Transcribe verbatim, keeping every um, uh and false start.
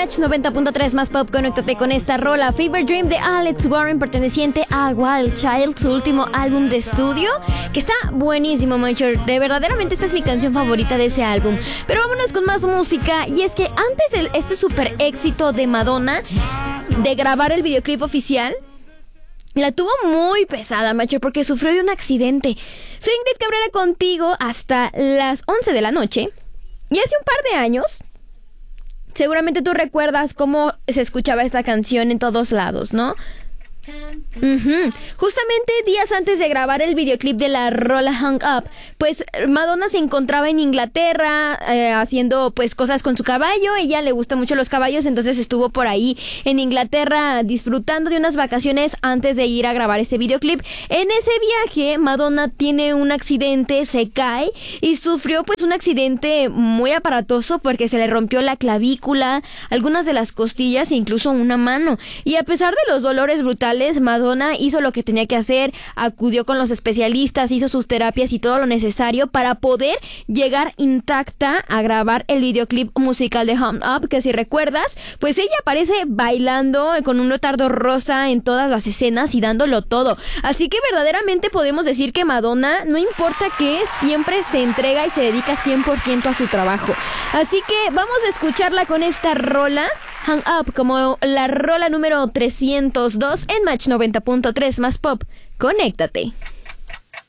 Match noventa punto tres más pop, conéctate con esta rola Fever Dream de Alex Warren, perteneciente a Wild Child, su último álbum de estudio, que está buenísimo, Major. De verdaderamente esta es mi canción favorita de ese álbum. Pero vámonos con más música, y es que antes de este super éxito de Madonna de grabar el videoclip oficial, la tuvo muy pesada, Major, porque sufrió de un accidente. Soy Ingrid Cabrera contigo hasta las once de la noche, y hace un par de años seguramente tú recuerdas cómo se escuchaba esta canción en todos lados, ¿no? Uh-huh. Justamente días antes de grabar el videoclip de la rola Hung Up, pues Madonna se encontraba en Inglaterra eh, haciendo pues cosas con su caballo. Ella le gustan mucho los caballos, entonces estuvo por ahí en Inglaterra disfrutando de unas vacaciones antes de ir a grabar este videoclip. En ese viaje Madonna tiene un accidente, se cae y sufrió pues un accidente muy aparatoso porque se le rompió la clavícula, algunas de las costillas e incluso una mano. Y a pesar de los dolores brutales, Madonna hizo lo que tenía que hacer, acudió con los especialistas, hizo sus terapias y todo lo necesario para poder llegar intacta a grabar el videoclip musical de Hung Up, que si recuerdas, pues ella aparece bailando con un leotardo rosa en todas las escenas y dándolo todo. Así que verdaderamente podemos decir que Madonna, no importa qué, siempre se entrega y se dedica cien por ciento a su trabajo. Así que vamos a escucharla con esta rola Hung Up, como la rola número trescientos dos en Match noventa punto tres más pop. Conéctate.